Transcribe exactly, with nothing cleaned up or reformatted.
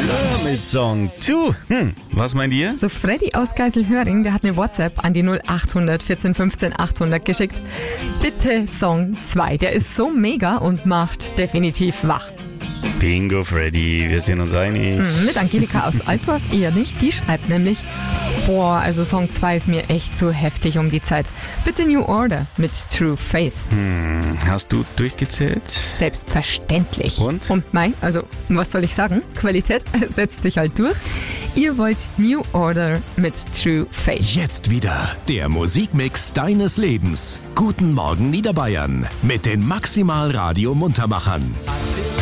Mit Song zwei. Hm, was meint ihr? So, Freddy aus Geiselhöring, der hat eine WhatsApp an die null achthundert vierzehn fünfzehn achthundert geschickt. Bitte Song zwei. Der ist so mega und macht definitiv wach. Bingo, Freddy, wir sind uns einig. Mhm, mit Angelika aus Altdorf eher nicht. Die schreibt nämlich, boah, also Song zwei ist mir echt zu heftig um die Zeit. Bitte New Order mit True Faith. Hm, hast du durchgezählt? Selbstverständlich. Und? Und mein, also, was soll ich sagen? Qualität setzt sich halt durch. Ihr wollt New Order mit True Faith. Jetzt wieder der Musikmix deines Lebens. Guten Morgen Niederbayern mit den Maximal Radio Muntermachern.